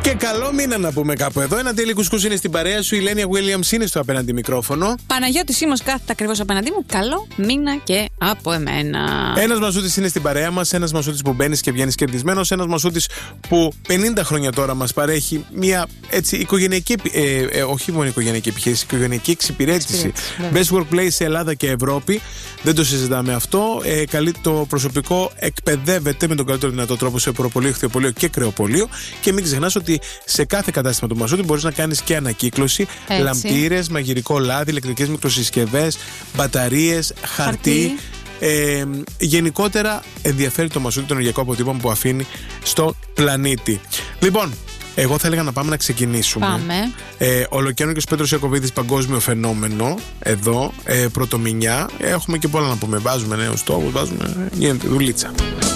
Και καλό μήνα να πούμε κάπου εδώ. Ένα τέλειο κουσκούς είναι στην παρέα σου. Η Λένια Williams είναι στο απέναντι μικρόφωνο. Παναγιώτης Σίμος κάθεται ακριβώς απέναντί μου. Καλό μήνα και από εμένα. Ένας Μασούτης είναι στην παρέα μας. Ένας Μασούτης που μπαίνεις και βγαίνεις κερδισμένος. Ένας Μασούτης που 50 χρόνια τώρα μας παρέχει μια έτσι οικογενειακή, όχι μόνο οικογενειακή επιχείρηση, οικογενειακή εξυπηρέτηση. Best Workplace σε Ελλάδα και Ευρώπη. Δεν το συζητάμε αυτό. Το προσωπικό εκπαιδεύεται με τον καλύτερο δυνατό τρόπο σε προπολείο, χθιοπολείο και κρεοπολείο. Και μην ξεχνάς ότι σε κάθε κατάστημα του Μασούτη μπορείς να κάνεις και ανακύκλωση, λαμπτήρες, μαγειρικό λάδι, ηλεκτρικές μικροσυσκευές, μπαταρίες, χαρτί. Γενικότερα ενδιαφέρει το Μασούτη το ενεργειακό αποτύπωμα που αφήνει στο πλανήτη. Λοιπόν, εγώ θα έλεγα να πάμε να ξεκινήσουμε. Πάμε. Ολοκαίνουργιος Πέτρος Ιακωβίδης, παγκόσμιο φαινόμενο. Εδώ, πρωτομηνιά. Έχουμε και πολλά να πούμε. Βάζουμε νέους στόχους, γίνεται δουλίτσα.